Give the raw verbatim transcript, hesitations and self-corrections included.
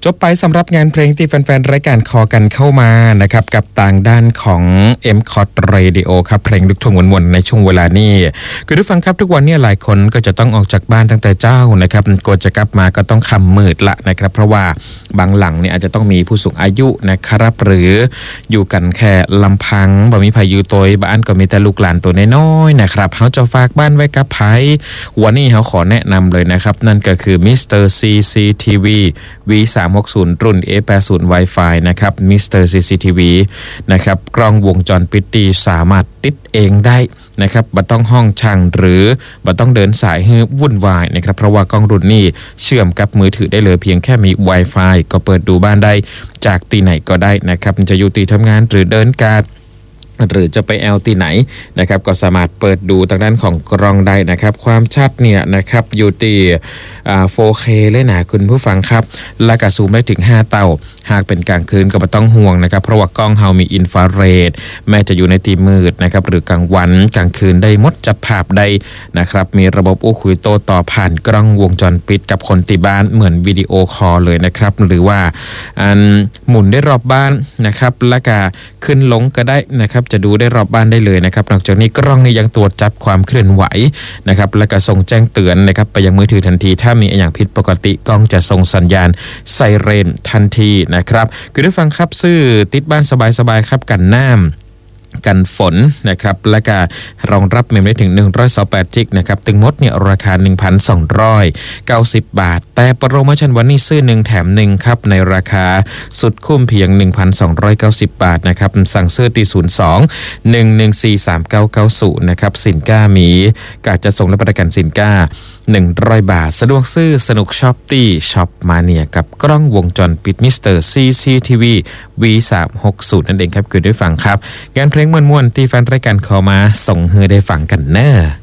จบไปสำหรับงานเพลงที่แฟนๆรายการคอกันเข้ามานะครับกับต่างด้านของ เอ็ม คอร์ด Radio ครับเพลงลูกทุ่งวนๆในช่วงเวลานี้คือทุกฟังครับทุกวันนี้หลายคนก็จะต้องออกจากบ้านตั้งแต่เจ้านะครับกว่าจะกลับมาก็ต้องค่ำมืดละนะครับเพราะว่าบางหลังเนี่ยอาจจะต้องมีผู้สูงอายุนะครับหรืออยู่กันแค่ลำพังบ่มีไผอยู่ตัวบ้านก็มีแต่ลูกหลานตัวน้อยๆนะครับเฮาจะฝากบ้านไว้กับไผวันนี้เฮาขอแนะนำเลยนะครับนั่นก็คือ มิสเตอร์ ซี ซี ที วี วี สามหกศูนย์ รุ่น เอ แปดสิบ Wi-Fi นะครับ มิสเตอร์ ซี ซี ที วี นะครับกล้องวงจรปิดที่สามารถติดเองได้นะครับบ่ต้องห้องช่างหรือบ่ต้องเดินสายให้วุ่นวายนะครับเพราะว่ากล้องรุ่นนี้เชื่อมกับมือถือได้เลยเพียงแค่มี Wi-Fi ก็เปิดดูบ้านได้จากที่ไหนก็ได้นะครับจะอยู่ที่ทำงานหรือเดินการหรือจะไปแอลที่ไหนนะครับก็สามารถเปิดดูทางด้านของกล้องได้นะครับความชัดเนี่ยนะครับอยู่ที่ โฟร์เค เลยนะคุณผู้ฟังครับและก็ซูมได้ถึงห้าเท่าหากเป็นกลางคืนก็ไม่ต้องห่วงนะครับเพราะว่ากล้องเฮามีอินฟราเรดแม้จะอยู่ในที่มืดนะครับหรือกลางวันกลางคืนได้หมดจับภาพได้นะครับมีระบบอู้คุยโต้ต่อผ่านกล้องวงจรปิดกับคนที่บ้านเหมือนวิดีโอคอลเลยนะครับหรือว่าอันหมุนได้รอบบ้านนะครับและก็ขึ้นลงก็ได้นะครับจะดูได้รอบบ้านได้เลยนะครับนอกจากนี้กล้องนี้ยังตรวจจับความเคลื่อนไหวนะครับและก็ส่งแจ้งเตือนนะครับไปยังมือถือทันทีถ้ามีอย่างผิดปกติกล้องจะส่งสัญญาณไซเรนทันทีนะครับคือได้ฟังครับซื้อติดบ้านสบายๆครับกันน้ำกันฝนนะครับและก็รองรับเมมได้ถึงหนึ่งร้อยยี่สิบแปดจิกนะครับตึงมดเนี่ยราคา หนึ่งพันสองร้อยเก้าสิบ บาทแต่โปรโมชั่นวันนี้ซื้อหนึ่งแถมหนึ่งครับในราคาสุดคุ้มเพียง หนึ่งพันสองร้อยเก้าสิบ บาทนะครับสั่งซื้อที่ศูนย์ สอง หนึ่ง หนึ่ง สี่ สาม เก้า เก้า ศูนย์นะครับสินค้ามีการจะส่งและประกันสินค้าหนึ่งร้อยบาทสะดวกซื้อสนุกช็อปตี้ช็อปมาเนียกับกล้องวงจรปิดมิสเตอร์ ซี ซี ที วี วี สามหกศูนย์ นั่นเองครับคือได้ฟังครับงานเพลงม่วนๆที่แฟนรายการขอมาส่งเฮอได้ฟังกันเนอะ